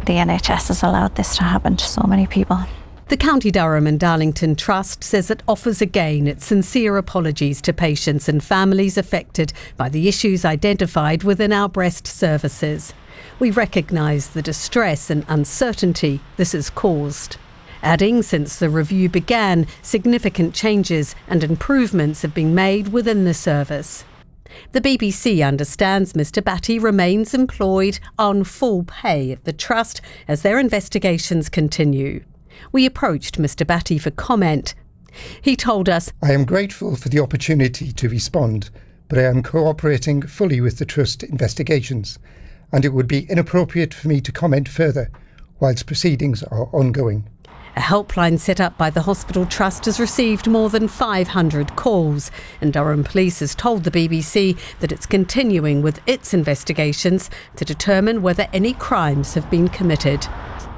the NHS has allowed this to happen to so many people. The County Durham and Darlington Trust says it offers again its sincere apologies to patients and families affected by the issues identified within our breast services. We recognise the distress and uncertainty this has caused. Adding, since the review began, significant changes and improvements have been made within the service. The BBC understands Mr Batty remains employed on full pay at the Trust as their investigations continue. We approached Mr Batty for comment. He told us, "I am grateful for the opportunity to respond, but I am cooperating fully with the Trust investigations, and it would be inappropriate for me to comment further whilst proceedings are ongoing." A helpline set up by the Hospital Trust has received more than 500 calls, and Durham Police has told the BBC that it's continuing with its investigations to determine whether any crimes have been committed.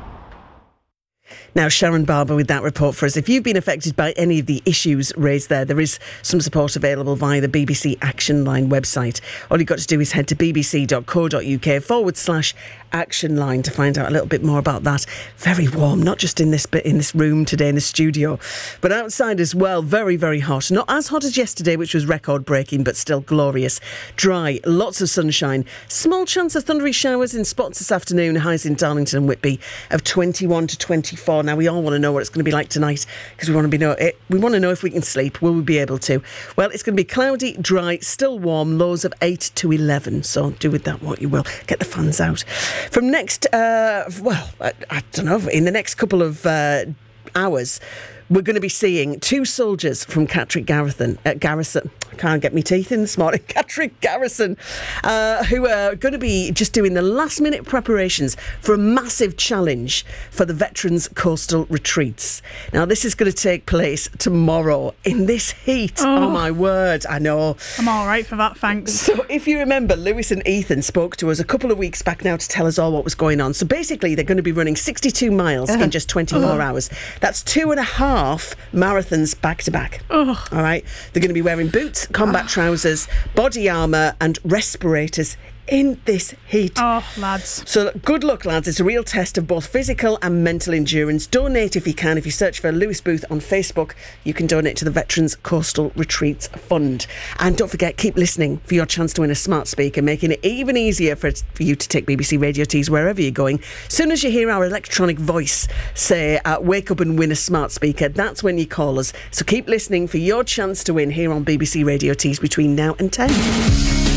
Now, Sharon Barber with that report for us. If you've been affected by any of the issues raised there is some support available via the BBC Action Line website. All you've got to do is head to bbc.co.uk/Action Line to find out a little bit more about that. Very warm, not just in this room today in the studio, but outside as well. Very, very hot. Not as hot as yesterday, which was record-breaking, but still glorious. Dry, lots of sunshine. Small chance of thundery showers in spots this afternoon. Highs in Darlington and Whitby of 21 to 24. Now, we all want to know what it's going to be like tonight because we want to know if we can sleep. Will we be able to? Well, it's going to be cloudy, dry, still warm, lows of 8 to 11. So do with that what you will. Get the fans out. From next, I don't know, in the next couple of hours, we're going to be seeing two soldiers from Catterick Garrison. I can't get my teeth in this morning. Catterick Garrison, who are going to be just doing the last minute preparations for a massive challenge for the Veterans Coastal Retreats. Now, this is going to take place tomorrow in this heat. Oh my word, I know. I'm all right for that, thanks. So if you remember, Lewis and Ethan spoke to us a couple of weeks back now to tell us all what was going on. So basically, they're going to be running 62 miles in just 24 hours. That's 2.5 marathons back to back. All right, they're going to be wearing boots, combat trousers, body armour and respirators in this heat. Oh, lads. So good luck, lads. It's a real test of both physical and mental endurance. Donate if you can. If you search for Lewis Booth on Facebook, you can donate to the Veterans Coastal Retreats Fund. And don't forget, keep listening for your chance to win a smart speaker, making it even easier for you to take BBC Radio Tees wherever you're going. As soon as you hear our electronic voice say, wake up and win a smart speaker, that's when you call us. So keep listening for your chance to win here on BBC Radio Tees between now and 10.